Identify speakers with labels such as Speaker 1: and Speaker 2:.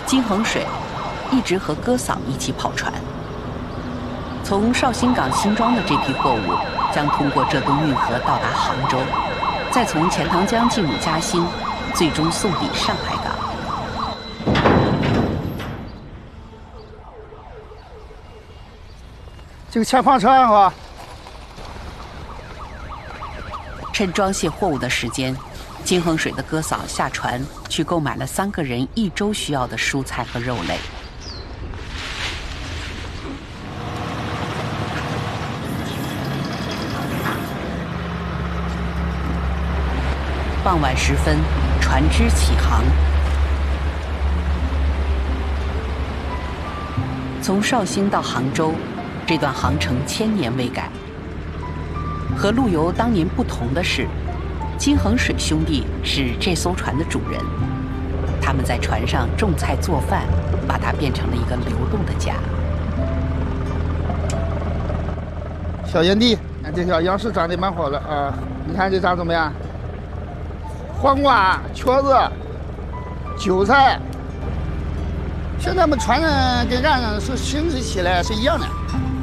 Speaker 1: 金衡水一直和哥嫂一起跑船。从绍兴港新装的这批货物将通过浙东运河到达杭州，再从钱塘江进入嘉兴，最终送抵上海港。
Speaker 2: 这个前方车岸哈。
Speaker 1: 趁装卸货物的时间，金衡水的哥嫂下船去购买了3个人1周需要的蔬菜和肉类。傍晚时分，船只起航。从绍兴到杭州，这段航程1000年未改。和陆游当年不同的是，金衡水兄弟是这艘船的主人，他们在船上种菜做饭，把它变成了一个流动的家。
Speaker 2: 小烟蒂，这条样式长得蛮好的啊！你看这长怎么样？黄瓜、瘸子、韭菜，现在我们船上跟岸上是形式起来是一样的。